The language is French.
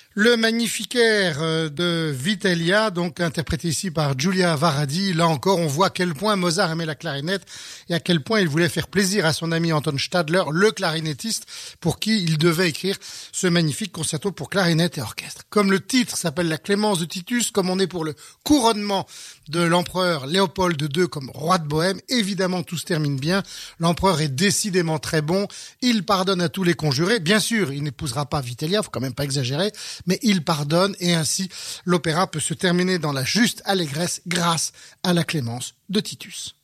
Le Magnificat de Vitellia, donc interprété ici par Giulia Varadi. Là encore, on voit à quel point Mozart aimait la clarinette et à quel point il voulait faire plaisir à son ami Anton Stadler, le clarinettiste, pour qui il devait écrire ce magnifique concerto pour clarinette et orchestre. Comme le titre s'appelle La Clémence de Titus, comme on est pour le couronnement de l'empereur Léopold II comme roi de Bohême, évidemment tout se termine bien. L'empereur est décidément très bon. Il pardonne à tous les conjurés. Bien sûr, il n'épousera pas Vitellia, faut quand même pas exagérer, mais il pardonne et ainsi l'opéra peut se terminer dans la juste allégresse grâce à la clémence de Titus.